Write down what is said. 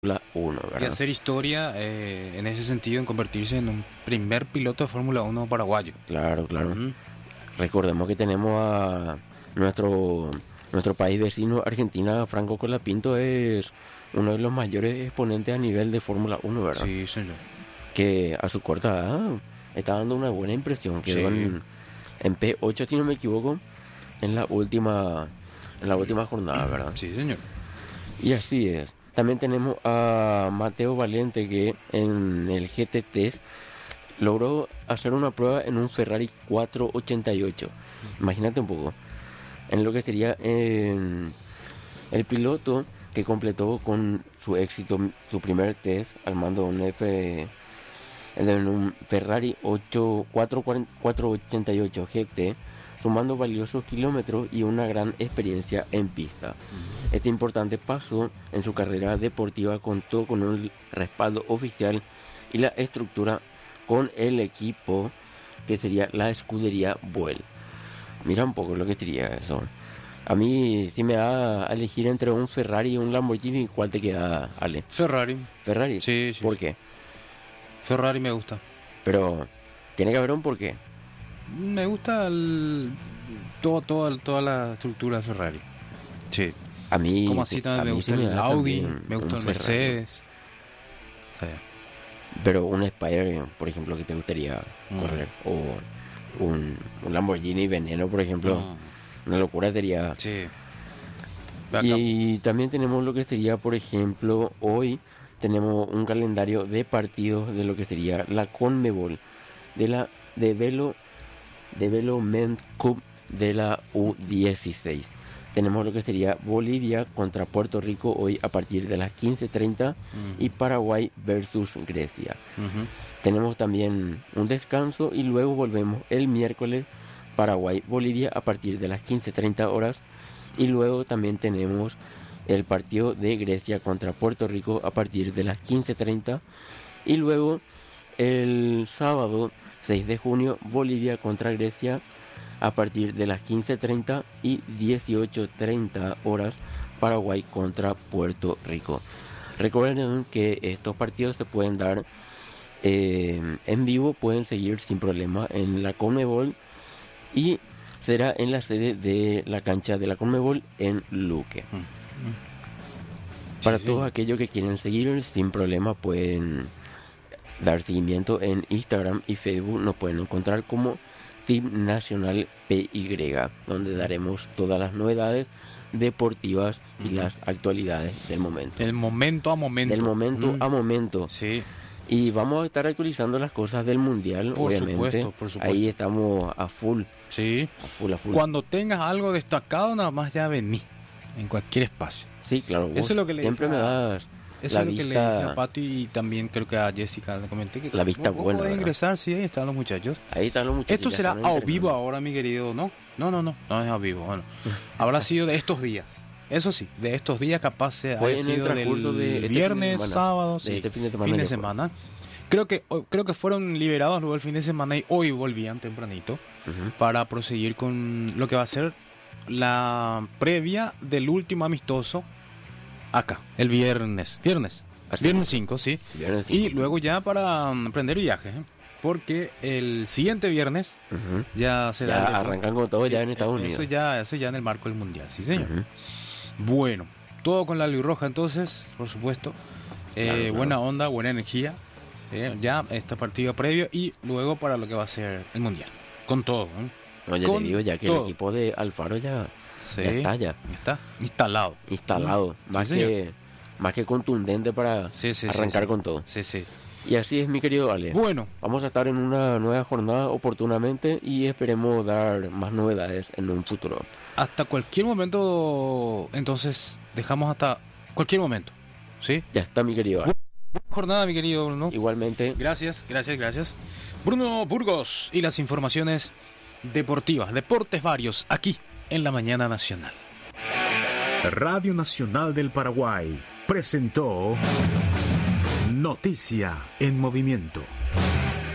Fórmula 1, Y ¿verdad? hacer historia en ese sentido, en convertirse en un primer piloto de Fórmula 1 paraguayo. Claro, claro. Ujú. Recordemos que tenemos a nuestro país vecino, Argentina. Franco Colapinto es uno de los mayores exponentes a nivel de Fórmula 1, ¿verdad? Sí, señor. Que a su corta edad está dando una buena impresión. Quedó Sí. en P8, si no me equivoco, en la última jornada, ¿verdad? Sí, señor. Y así es. También tenemos a Mateo Valiente, que en el GT3 logró hacer una prueba en un Ferrari 488. Imagínate un poco. En lo que sería el piloto que completó con su éxito su primer test al mando de un Ferrari 488 GT, sumando valiosos kilómetros y una gran experiencia en pista. Este importante paso en su carrera deportiva contó con un respaldo oficial y la estructura con el equipo que sería la escudería Buell. Mira un poco lo que sería eso. A mí, si me da a elegir entre un Ferrari y un Lamborghini, ¿cuál te queda, Ale? Ferrari. Ferrari. Sí, sí. ¿Por qué? Ferrari me gusta. Pero tiene que haber un porqué. Me gusta toda la estructura de Ferrari. Sí. A mí, Como así a también me mí gusta sí me el da Audi, también me gusta un el Ferrari. Mercedes. Sí. Pero un Spider, por ejemplo, que te gustaría correr. O un Lamborghini Veneno, por ejemplo. Mm. Una locura sería. Sí. Ve acá. Y también tenemos lo que sería, por ejemplo, hoy tenemos un calendario de partidos de lo que sería la CONMEBOL, de Development Cup de la U16. Tenemos lo que sería Bolivia contra Puerto Rico hoy a partir de las 15:30 y Paraguay versus Grecia. Ujú. Tenemos también un descanso y luego volvemos el miércoles Paraguay-Bolivia a partir de las 15:30 horas. Y luego también tenemos el partido de Grecia contra Puerto Rico a partir de las 15:30. Y luego el sábado 6 de junio Bolivia contra Grecia a partir de las 15:30 y 18:30 horas Paraguay contra Puerto Rico. Recuerden que estos partidos se pueden dar en vivo, pueden seguir sin problema en la CONMEBOL y será en la sede de la cancha de la CONMEBOL en Luque. Para Sí, todos sí. aquellos que quieren seguir sin problema pueden dar seguimiento en Instagram y Facebook. Nos pueden encontrar como Team Nacional PY, donde daremos todas las novedades deportivas y las actualidades del momento. Del momento a momento. Del momento a momento. Sí. Y vamos a estar actualizando las cosas del mundial, Por obviamente. supuesto, por supuesto. Ahí estamos a full. Sí. A full. Cuando tengas algo destacado, nada más ya vení. En cualquier espacio. Sí, claro. Vos Eso es lo que le siempre dije me a- das Eso la es lo que le vista. dije a Pati y también creo que a Jessica le comenté que La vista vos buena, podés ¿verdad? ingresar, sí, ahí están los muchachos. Ahí están los muchachos. Esto ya será están a entrenando. vivo ahora, mi querido, ¿no? No es a vivo, bueno. Habrá sido de estos días. Eso sí, de estos días capaz se Fue haya en el sido transcurso de del este viernes, fin de semana. sábado, De sí. este fin de semana fin de ya fue. semana. Creo que fueron liberados luego el fin de semana y hoy volvían tempranito Ujú. para proseguir con lo que va a ser la previa del último amistoso acá, el viernes. Así Viernes es. 5, sí. Viernes Y 5. luego ya para emprender viaje, ¿eh? Porque el siguiente viernes Ujú. ya se Ya da el debut. arrancan con todo ya en Estados Unidos. Eso ya en el marco del mundial, sí señor. Ujú. Bueno, todo con la luz roja entonces, por supuesto. Claro. Buena onda, buena energía. Ya este partido previo y luego para lo que va a ser el mundial. Con todo, ¿eh? No, ya Con te digo ya que todo. el equipo de Alfaro ya Sí, está ya está instalado. instalado. Más señor. que contundente para Sí, sí, sí, arrancar sí. con todo. Sí, sí. Y así es, mi querido Ale. Bueno, Vamos a estar en una nueva jornada oportunamente y esperemos dar más novedades en un futuro. hasta cualquier momento, entonces dejamos hasta cualquier momento. ¿Sí? Ya está, mi querido Ale. Jornada, mi querido Bruno. Igualmente, Gracias. Bruno Burgos y las informaciones deportivas, deportes varios, aquí en la Mañana Nacional. Radio Nacional del Paraguay presentó Noticia en Movimiento.